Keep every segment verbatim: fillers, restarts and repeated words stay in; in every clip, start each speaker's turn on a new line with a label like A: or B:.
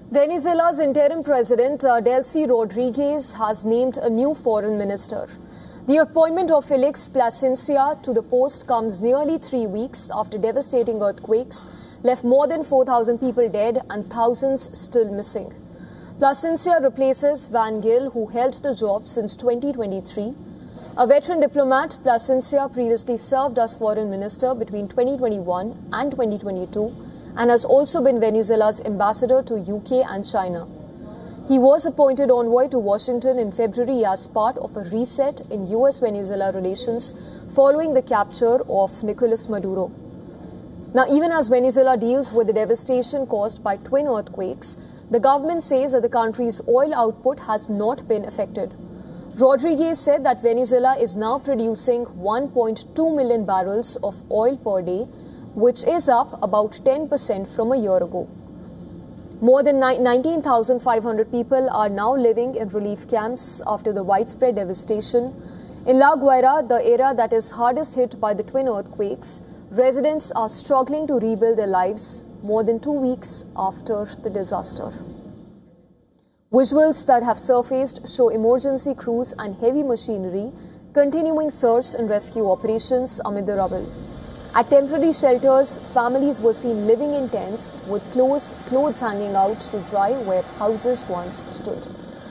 A: Venezuela's interim president, uh, Delcy Rodriguez, has named a new foreign minister. The appointment of Felix Plasencia to the post comes nearly three weeks after devastating earthquakes left more than four thousand people dead and thousands still missing. Plasencia replaces Van Gil, who held the job since twenty twenty-three. A veteran diplomat, Plasencia previously served as foreign minister between twenty twenty-one and twenty twenty-two and has also been Venezuela's ambassador to U K and China. He was appointed envoy to Washington in February as part of a reset in U S Venezuela relations following the capture of Nicolas Maduro. Now, even as Venezuela deals with the devastation caused by twin earthquakes, the government says that the country's oil output has not been affected. Rodriguez said that Venezuela is now producing one point two million barrels of oil per day, which is up about ten percent from a year ago. More than nineteen thousand five hundred people are now living in relief camps after the widespread devastation. In La Guaira, the area that is hardest hit by the twin earthquakes, residents are struggling to rebuild their lives more than two weeks after the disaster. Visuals that have surfaced show emergency crews and heavy machinery continuing search and rescue operations amid the rubble. At temporary shelters, families were seen living in tents with clothes, clothes hanging out to dry where houses once stood.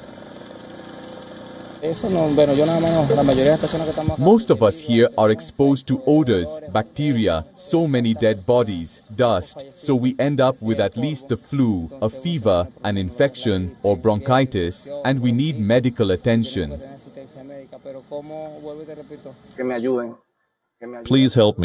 B: Most of us here are exposed to odors, bacteria, so many dead bodies, dust, so we end up with at least the flu, a fever, an infection or bronchitis, and we need medical attention.
C: Please help me.